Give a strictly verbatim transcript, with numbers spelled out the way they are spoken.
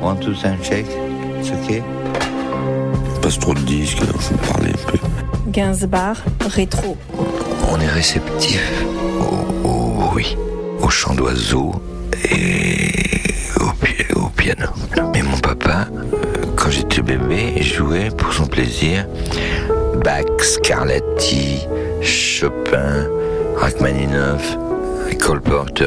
One, two, sound check. It's okay. Passe trop de disques, alors je vais parler un peu. Gainsbourg, rétro. On est réceptif au, au bruit, au chant d'oiseaux et au, pi- au piano. Mais mon papa, quand j'étais bébé, jouait pour son plaisir Bach, Scarlatti, Chopin, Rachmaninoff, Cole Porter.